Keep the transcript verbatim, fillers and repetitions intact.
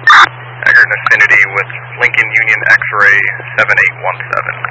Egerton Affinity with Lincoln Union X-Ray seven eight one seven.